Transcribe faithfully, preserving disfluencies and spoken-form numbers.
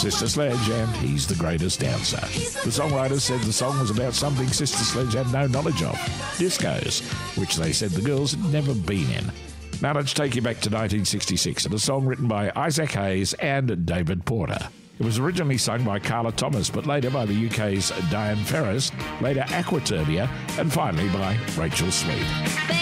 Sister Sledge, and he's the greatest dancer. The songwriters said the song was about something Sister Sledge had no knowledge of, discos, which they said the girls had never been in. Now let's take you back to nineteen sixty-six and a song written by Isaac Hayes and David Porter. It was originally sung by Carla Thomas, but later by the U K's Diane Ferris, later Aquaturbia, and finally by Rachel Sweet.